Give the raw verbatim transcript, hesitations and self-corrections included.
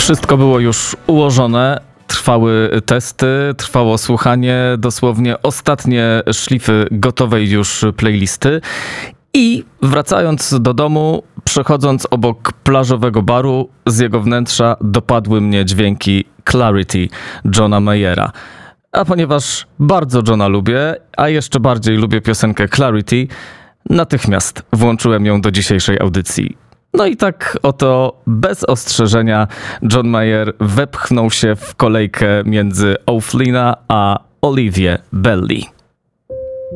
Wszystko było już ułożone, trwały testy, trwało słuchanie, dosłownie ostatnie szlify gotowej już playlisty. I wracając do domu, przechodząc obok plażowego baru, z jego wnętrza dopadły mnie dźwięki Clarity Johna Mayera. A ponieważ bardzo Johna lubię, a jeszcze bardziej lubię piosenkę Clarity, natychmiast włączyłem ją do dzisiejszej audycji. No i tak oto bez ostrzeżenia John Mayer wepchnął się w kolejkę między O'Flyna a Olivię Belli.